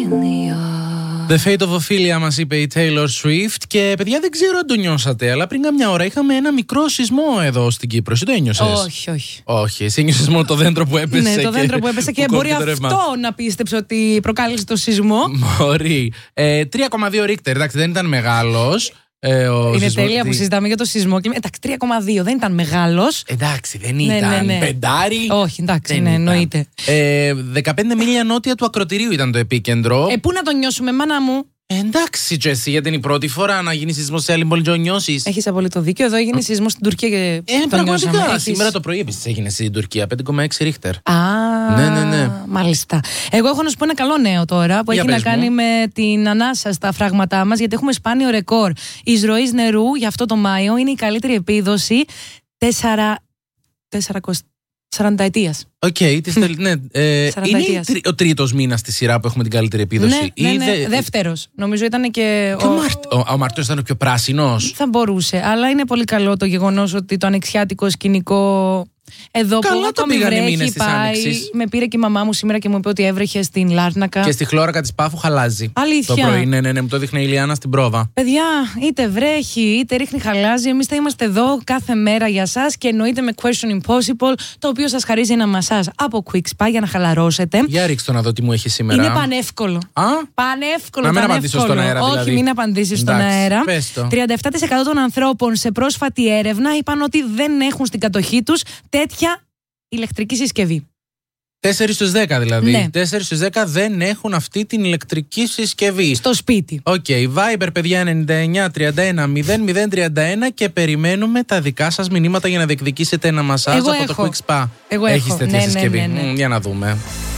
The Fate of Ophelia μας είπε η Taylor Swift. Και παιδιά, δεν ξέρω αν το νιώσατε, αλλά πριν καμιά ώρα είχαμε ένα μικρό σεισμό εδώ στην Κύπρο. Εσύ το ένιωσες? Όχι. Όχι, εσύ ένιωσες μόνο το δέντρο που έπεσε. Ναι, το δέντρο που έπεσε και μπορεί αυτό να πίστεψε ότι προκάλεσε το σεισμό. Μπορεί. 3,2 Ρίχτερ, εντάξει, δεν ήταν μεγάλος. Είναι τέλεια που συζητάμε για το σεισμό. Εντάξει, 3,2 δεν ήταν μεγάλος. Εντάξει, δεν ήταν. Πεντάρι. Όχι, εντάξει, ναι, εννοείται. 15 μίλια νότια του ακροτηρίου ήταν το επίκεντρο. Πού να το νιώσουμε, μάνα μου? Εντάξει, Τζέσι, γιατί είναι η πρώτη φορά να γίνει σεισμό σε άλλη πόλη και νιώσεις. Έχεις απολύτω δίκιο. Εδώ έγινε σεισμό στην Τουρκία και πραγματικά. Σήμερα το πρωί επίσης έγινε στην Τουρκία. 5,6 Ρίχτερ. Ναι. Μάλιστα. Εγώ έχω να σου πω ένα καλό νέο τώρα που έχει να κάνει με την ανάσα στα φράγματά μας, γιατί έχουμε σπάνιο ρεκόρ εισρωής νερού για αυτό το Μάιο. Είναι η καλύτερη επίδοση 40 ετίας. Οκ, ναι. Είναι ο τρίτος μήνας στη σειρά που έχουμε την καλύτερη επίδοση. Ναι. Δεύτερος. Νομίζω ήταν και ο Μάρτιος ήταν ο πιο πράσινος. Θα μπορούσε, αλλά είναι πολύ καλό το γεγονός ότι το ανοιξιάτικο σκηνικό εδώ καλά που το πήγανε μήνες της Άνοιξης. Με πήρε και η μαμά μου σήμερα και μου είπε ότι έβρεχε στην Λάρνακα. Και στη χλώρακα της Πάφου χαλάζει. Αλήθεια? Το πρωί, ναι, μου το δείχνει η Ηλιάνα στην πρόβα. Παιδιά, είτε βρέχει, είτε ρίχνει χαλάζει, εμείς θα είμαστε εδώ κάθε μέρα για σας και εννοείται με Question Impossible, το οποίο σας χαρίζει ένα μασάζ από Quick Spa για να χαλαρώσετε. Για ρίξτε το να δω τι μου έχει σήμερα. Είναι πανεύκολο. Πανεύκολο. Να μην απαντήσω στον αέρα, δηλαδή. Όχι, μην απαντήσεις στον αέρα. 37% των ανθρώπων σε πρόσφατη έρευνα είπαν ότι δεν έχουν στην κατοχή τους τέτοια ηλεκτρική συσκευή. 4 στους 10 δηλαδή. Ναι. 4 στους 10 δεν έχουν αυτή την ηλεκτρική συσκευή. Στο σπίτι. Οκ. Viber, παιδιά, 99-31-0031 και περιμένουμε τα δικά σας μηνύματα για να διεκδικήσετε ένα μασάζ από το Quick Spa. Εγώ Έχεις έχω. τέτοια συσκευή? Ναι. Για να δούμε.